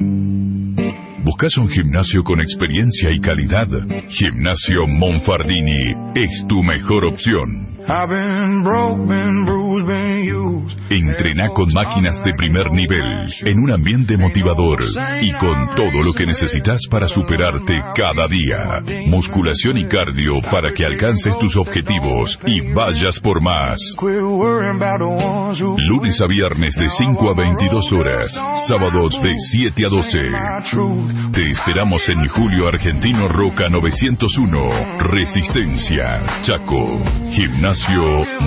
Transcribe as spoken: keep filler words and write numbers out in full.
¿Buscas un gimnasio con experiencia y calidad? Gimnasio Monfardini es tu mejor opción. Entrená con máquinas de primer nivel, en un ambiente motivador y con todo lo que necesitas para superarte cada día. Musculación y cardio para que alcances tus objetivos y vayas por más. Lunes a viernes de cinco a veintidós horas, sábados de siete a doce. Te esperamos en Julio Argentino Roca novecientos uno, Resistencia, Chaco. Gimnasio